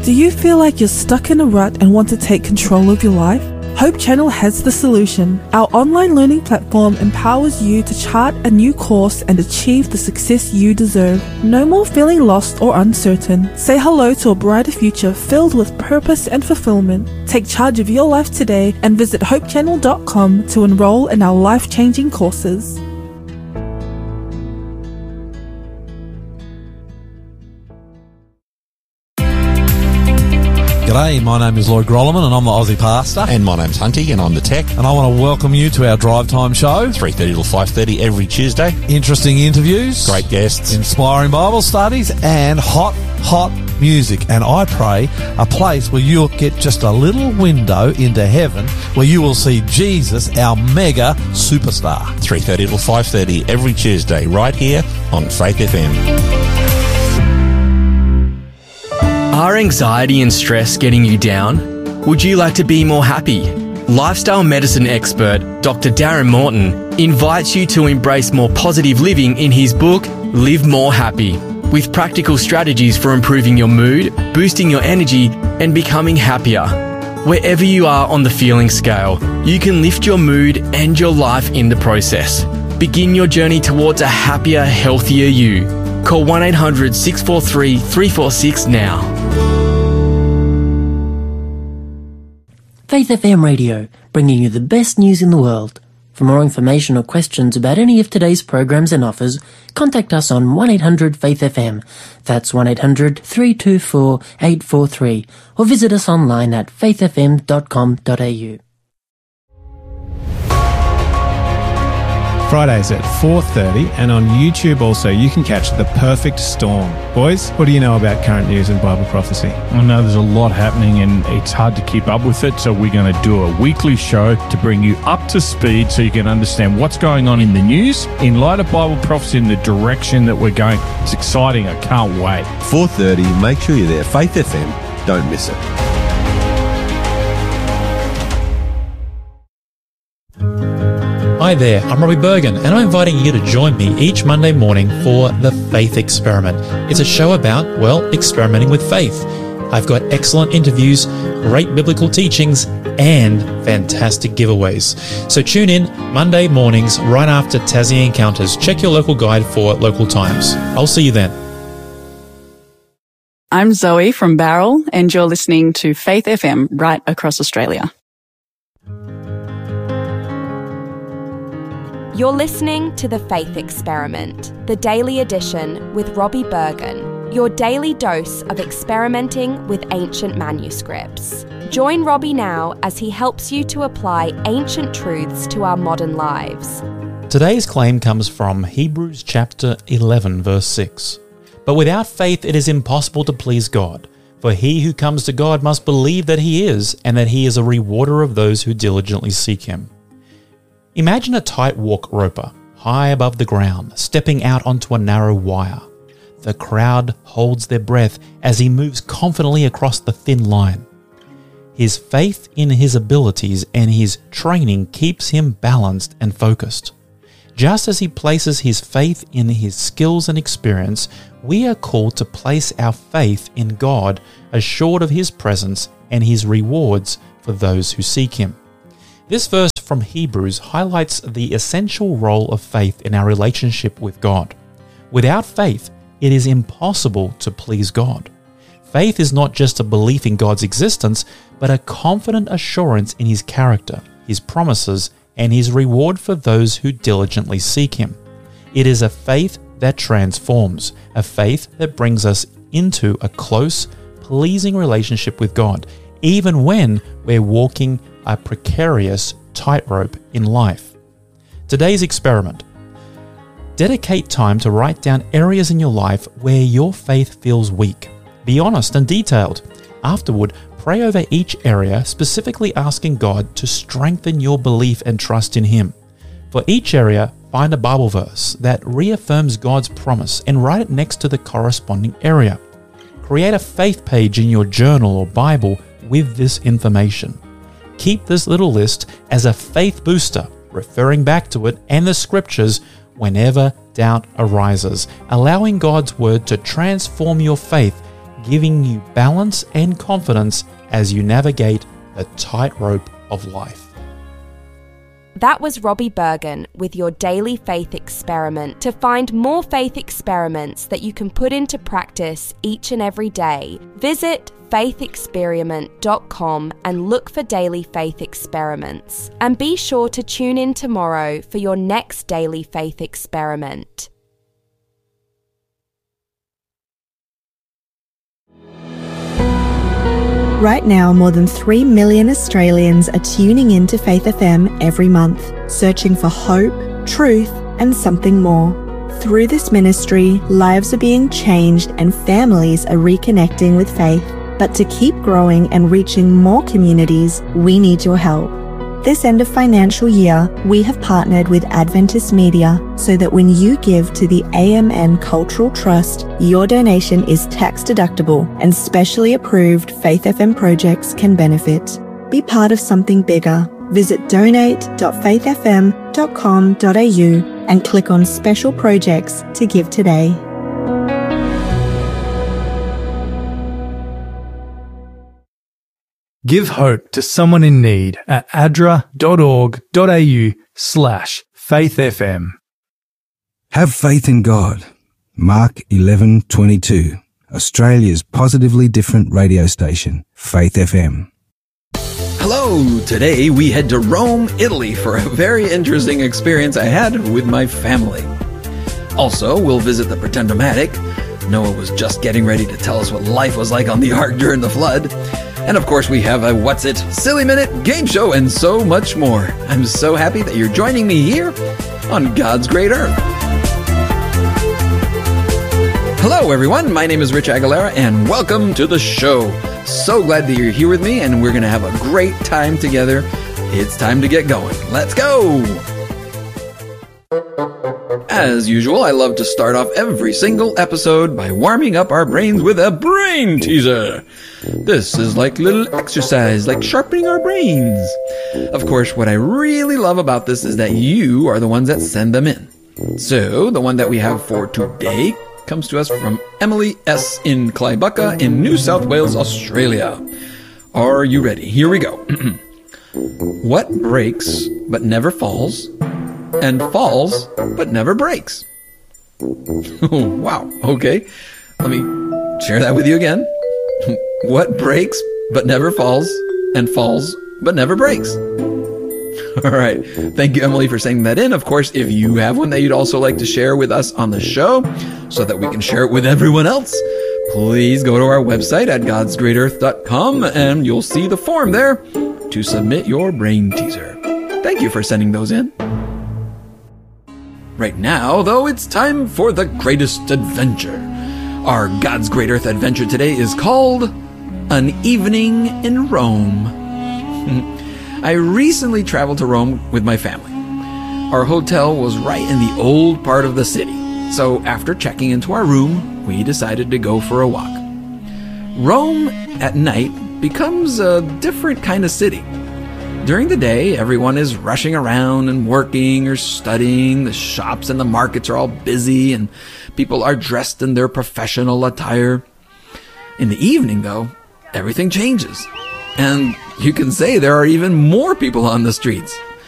Do you feel like you're stuck in a rut and want to take control of your life? Hope Channel has the solution. Our online learning platform empowers you to chart a new course and achieve the success you deserve. No more feeling lost or uncertain. Say hello to a brighter future filled with purpose and fulfillment. Take charge of your life today and visit hopechannel.com to enroll in our life-changing courses. G'day, my name is Lloyd Grolleman and I'm the Aussie Pastor. And my name's Hunty and I'm the Tech. And I want to welcome you to our Drive Time show. 3:30 till 5:30 every Tuesday. Interesting interviews. Great guests. Inspiring Bible studies and hot music. And I pray a place where you'll get just a little window into heaven where you will see Jesus, our mega superstar. 3:30 till 5:30 every Tuesday right here on Faith FM. Are anxiety and stress getting you down? Would you like to be more happy? Lifestyle medicine expert Dr. Darren Morton invites you to embrace more positive living in his book, Live More Happy, with practical strategies for improving your mood, boosting your energy, and becoming happier. Wherever you are on the feeling scale, you can lift your mood and your life in the process. Begin your journey towards a happier, healthier you. Call 1-800-643-346 now. Faith FM Radio, bringing you the best news in the world. For more information or questions about any of today's programs and offers, contact us on 1-800-FAITH-FM. That's 1-800-324-843. Or visit us online at faithfm.com.au. Fridays at 4:30 and on YouTube also you can catch The Perfect Storm. Boys, what do you know about current news and Bible prophecy? I know there's a lot happening and it's hard to keep up with it, so we're going to do a weekly show to bring you up to speed so you can understand what's going on in the news in light of Bible prophecy and the direction that we're going. It's exciting. I can't wait. 4:30, make sure you're there. Faith FM, don't miss it. Hi there, I'm Robbie Bergen and I'm inviting you to join me each Monday morning for The Faith Experiment. It's a show about, well, experimenting with faith. I've got excellent interviews, great biblical teachings, and fantastic giveaways. So tune in Monday mornings right after Tassie Encounters. Check your local guide for local times. I'll see you then. I'm Zoe from Barrel and you're listening to Faith FM right across Australia. You're listening to The Faith Experiment, the daily edition with Robbie Bergen, your daily dose of experimenting with ancient manuscripts. Join Robbie now as he helps you to apply ancient truths to our modern lives. Today's claim comes from Hebrews chapter 11, verse 6. But without faith it is impossible to please God, for he who comes to God must believe that he is, and that he is a rewarder of those who diligently seek him. Imagine a tight-walk roper, high above the ground, stepping out onto a narrow wire. The crowd holds their breath as he moves confidently across the thin line. His faith in his abilities and his training keeps him balanced and focused. Just as he places his faith in his skills and experience, we are called to place our faith in God, assured of his presence and his rewards for those who seek him. This verse from Hebrews highlights the essential role of faith in our relationship with God. Without faith, it is impossible to please God. Faith is not just a belief in God's existence, but a confident assurance in his character, his promises, and his reward for those who diligently seek him. It is a faith that transforms, a faith that brings us into a close, pleasing relationship with God, even when we're walking a precarious tightrope in life. Today's experiment. Dedicate time to write down areas in your life where your faith feels weak. Be honest and detailed. Afterward, pray over each area, specifically asking God to strengthen your belief and trust in him. For each area, find a Bible verse that reaffirms God's promise and write it next to the corresponding area. Create a faith page in your journal or Bible with this information. Keep this little list as a faith booster, referring back to it and the scriptures whenever doubt arises, allowing God's word to transform your faith giving you balance and confidence as you navigate the tightrope of life. That was Robbie Bergen with your daily faith experiment. To find more faith experiments that you can put into practice each and every day, visit faithexperiment.com and look for daily faith experiments. And be sure to tune in tomorrow for your next daily faith experiment. Right now, more than 3 million Australians are tuning in to Faith FM every month, searching for hope, truth, and something more. Through this ministry, lives are being changed and families are reconnecting with faith. But to keep growing and reaching more communities, we need your help. This end of financial year, we have partnered with Adventist Media so that when you give to the AMN Cultural Trust, your donation is tax deductible and specially approved Faith FM projects can benefit. Be part of something bigger. Visit donate.faithfm.com.au and click on Special Projects to give today. Give hope to someone in need at adra.org.au/faithfm. Have faith in God. Mark 11:22. Australia's positively different radio station, Faith FM. Hello! Today we head to Rome, Italy for a very interesting experience I had with my family. Also, we'll visit the Pretendomatic. Noah was just getting ready to tell us what life was like on the ark during the flood. And of course we have a What's It? Silly Minute game show and so much more. I'm so happy that you're joining me here on God's Great Earth. Hello everyone, my name is Rich Aguilera and welcome to the show. So glad that you're here with me and we're going to have a great time together. It's time to get going. Let's go! As usual, I love to start off every single episode by warming up our brains with a brain teaser. This is like little exercise, like sharpening our brains. Of course, what I really love about this is that you are the ones that send them in. So, the one that we have for today comes to us from Emily S. in Clybucca in New South Wales, Australia. Are you ready? Here we go. What breaks but never falls, and falls but never breaks? Wow, okay. Let me share that with you again. What breaks but never falls, and falls but never breaks? All right. Thank you, Emily, for sending that in. Of course, if you have one that you'd also like to share with us on the show so that we can share it with everyone else, please go to our website at godsgreatearth.com and you'll see the form there to submit your brain teaser. Thank you for sending those in. Right now, though, it's time for the greatest adventure. Our God's Great Earth adventure today is called An Evening in Rome. I recently traveled to Rome with my family. Our hotel was right in the old part of the city, so after checking into our room, we decided to go for a walk. Rome at night becomes a different kind of city. During the day, everyone is rushing around and working or studying. The shops and the markets are all busy and people are dressed in their professional attire. In the evening, though, everything changes. And you can say there are even more people on the streets.